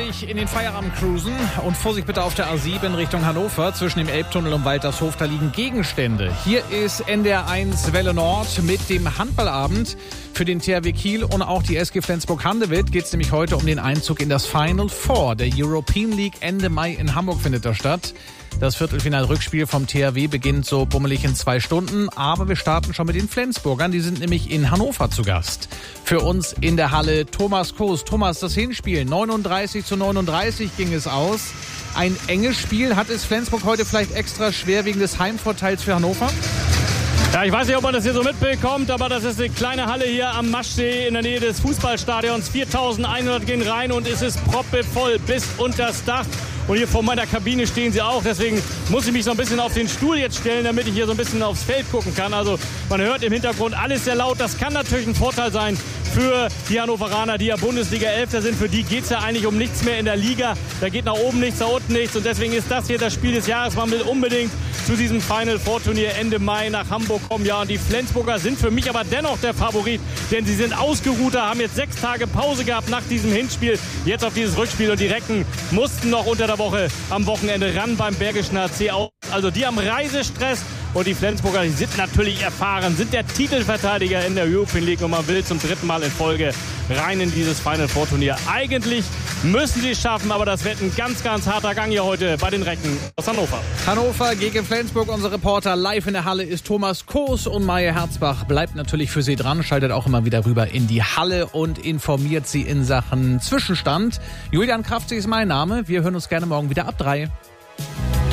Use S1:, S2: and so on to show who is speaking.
S1: Pünktlich in den Feierabend cruisen und Vorsicht bitte auf der A7 Richtung Hannover. Zwischen dem Elbtunnel und Waltershof, da liegen Gegenstände. Hier ist NDR1 Welle Nord mit dem Handballabend. Für den THW Kiel und auch die SG Flensburg-Handewitt geht es nämlich heute um den Einzug in das Final Four der European League. Ende Mai in Hamburg findet das statt. Das Viertelfinal-Rückspiel vom THW beginnt so bummelig in 2 Stunden. Aber wir starten schon mit den Flensburgern. Die sind nämlich in Hannover zu Gast. Für uns in der Halle Thomas Koos. Thomas, das Hinspiel 39:39 ging es aus. Ein enges Spiel. Hat es Flensburg heute vielleicht extra schwer wegen des Heimvorteils für Hannover?
S2: Ja, ich weiß nicht, ob man das hier so mitbekommt, aber das ist eine kleine Halle hier am Maschsee in der Nähe des Fußballstadions. 4.100 gehen rein und es ist proppevoll bis unters Dach. Und hier vor meiner Kabine stehen sie auch. Deswegen muss ich mich so ein bisschen auf den Stuhl jetzt stellen, damit ich hier so ein bisschen aufs Feld gucken kann. Also man hört im Hintergrund alles sehr laut. Das kann natürlich ein Vorteil sein für die Hannoveraner, die ja Bundesliga-Elfter sind. Für die geht es ja eigentlich um nichts mehr in der Liga. Da geht nach oben nichts, nach unten nichts. Und deswegen ist das hier das Spiel des Jahres. Man will unbedingt zu diesem Final-Four-Turnier Ende Mai nach Hamburg kommen. Ja, und die Flensburger sind für mich aber dennoch der Favorit. Denn sie sind ausgeruhter, haben jetzt 6 Tage Pause gehabt nach diesem Hinspiel. Jetzt auf dieses Rückspiel. Und die Recken mussten noch unter der Woche am Wochenende ran beim Bergischen HC aus. Also die haben Reisestress. Und die Flensburger, die sind natürlich erfahren, sind der Titelverteidiger in der European League und man will zum 3. Mal in Folge rein in dieses Final Four Turnier. Eigentlich müssen sie es schaffen, aber das wird ein ganz, ganz harter Gang hier heute bei den Recken aus Hannover.
S1: Hannover gegen Flensburg. Unser Reporter live in der Halle ist Thomas Koos und Maja Herzbach bleibt natürlich für Sie dran, schaltet auch immer wieder rüber in die Halle und informiert Sie in Sachen Zwischenstand. Julian Kraftzig ist mein Name. Wir hören uns gerne morgen wieder ab 3.